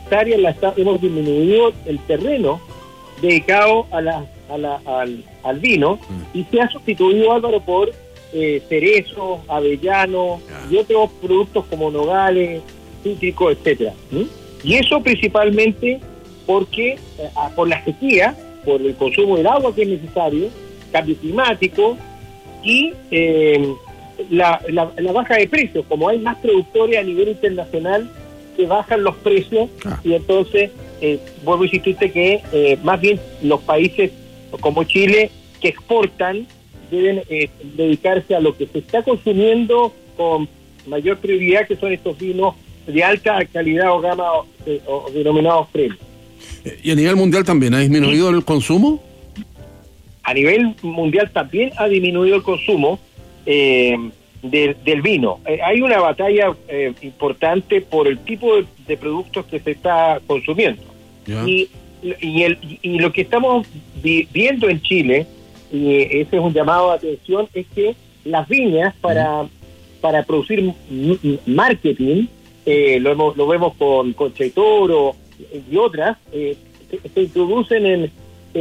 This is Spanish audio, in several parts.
hectáreas hemos disminuido el terreno dedicado al vino, y se ha sustituido, Álvaro, por cerezos, avellanos y otros productos como nogales, cítricos, etcétera. Y eso principalmente porque por la sequía, por el consumo del agua que es necesario, cambio climático y la baja de precios. Como hay más productores a nivel internacional, que bajan los precios, y entonces vuelvo a insistirte que más bien los países como Chile que exportan deben dedicarse a lo que se está consumiendo con mayor prioridad, que son estos vinos de alta calidad o gama o denominados premium. ¿Y a nivel mundial también ha disminuido el consumo? A nivel mundial también ha disminuido el consumo del vino. Hay una batalla importante por el tipo de productos que se está consumiendo. Y lo que estamos viendo en Chile, y ese es un llamado de atención, es que las viñas para producir marketing, lo vemos con Concha y Toro y otras, se introducen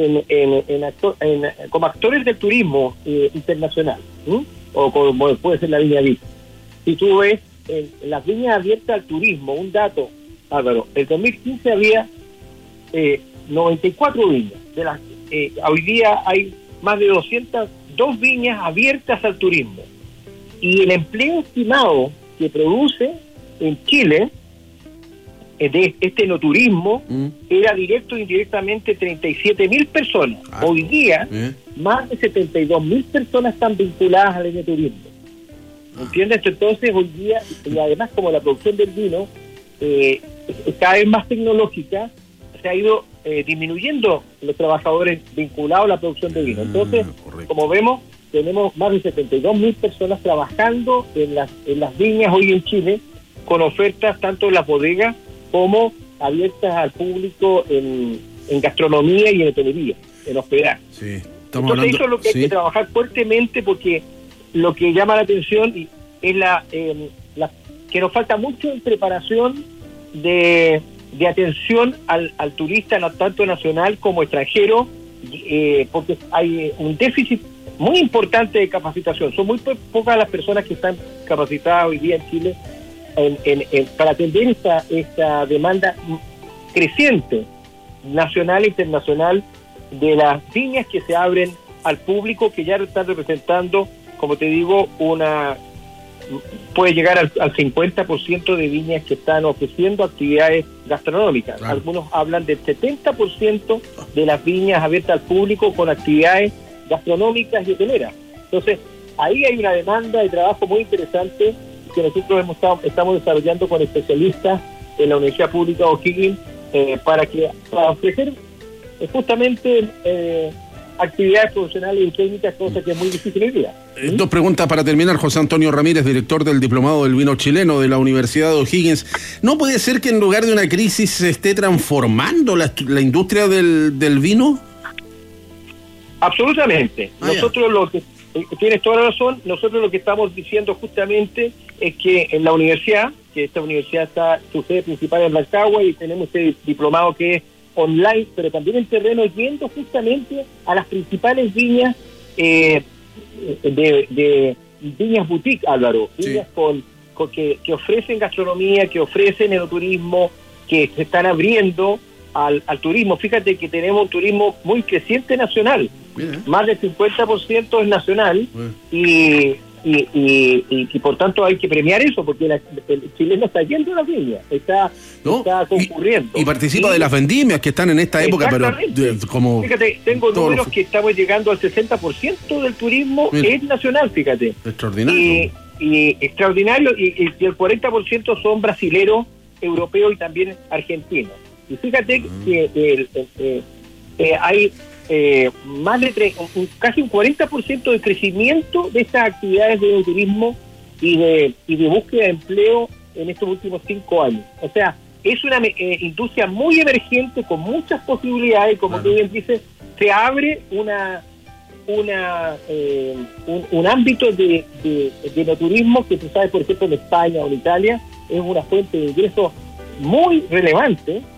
como actores del turismo internacional, o como puede ser la viña Vic. Si tú ves en las viñas abiertas al turismo, un dato, Álvaro, el 2015 había 94 viñas. Hoy día hay más de 202 viñas abiertas al turismo. Y el empleo estimado que produce en Chile de este enoturismo era directo e indirectamente 37.000 personas. Hoy día más de 72.000 personas están vinculadas al enoturismo. ¿Entiendes? Entonces hoy día, y además como la producción del vino es cada vez más tecnológica, se ha ido disminuyendo los trabajadores vinculados a la producción de vino. Entonces, como vemos, tenemos más de 72.000 personas trabajando en las viñas hoy en Chile, con ofertas tanto en las bodegas como abiertas al público en gastronomía y en hotelería, en hospedaje. Sí, entonces eso es lo que hay que trabajar fuertemente, porque lo que llama la atención es que nos falta mucho en preparación de atención al turista, tanto nacional como extranjero, porque hay un déficit muy importante de capacitación. Son muy pocas las personas que están capacitadas hoy día en Chile para atender esta demanda creciente, nacional e internacional, de las viñas que se abren al público, que ya están representando, como te digo, puede llegar al 50% de viñas que están ofreciendo actividades gastronómicas. Claro. Algunos hablan del 70% de las viñas abiertas al público con actividades gastronómicas y hoteleras. Entonces, ahí hay una demanda de trabajo muy interesante que nosotros estamos desarrollando con especialistas en la Universidad Pública de O'Higgins para ofrecer justamente actividades profesionales y técnicas, cosa que es muy difícil hoy día. Dos preguntas para terminar. José Antonio Ramírez, director del Diplomado del Vino Chileno de la Universidad de O'Higgins. ¿No puede ser que en lugar de una crisis se esté transformando la industria del vino? Absolutamente. Nosotros tienes toda la razón, nosotros lo que estamos diciendo justamente es que en la universidad, que esta universidad está, su sede principal en Rancagua, y tenemos este diplomado que es online, pero también en terreno, yendo justamente a las principales viñas de viñas boutique, Álvaro, viñas que ofrecen gastronomía, que ofrecen enoturismo, que se están abriendo al turismo. Fíjate que tenemos un turismo muy creciente nacional. Bien. Más del 50% es nacional. Y por tanto hay que premiar eso, porque el chileno está yendo a las viñas, está concurriendo. Y participa de las vendimias que están en esta época, pero como... Fíjate, tengo números que estamos llegando al 60% del turismo es nacional, fíjate. Extraordinario. Y extraordinario, y el 40% son brasileros, europeos y también argentinos. Y fíjate que hay más de casi un 40% de crecimiento de estas actividades de turismo y de búsqueda de empleo en estos últimos 5 años. O sea, es una industria muy emergente, con muchas posibilidades, como tú bien dices, se abre un ámbito de enoturismo que tú sabes, por ejemplo, en España o en Italia, es una fuente de ingresos muy relevante,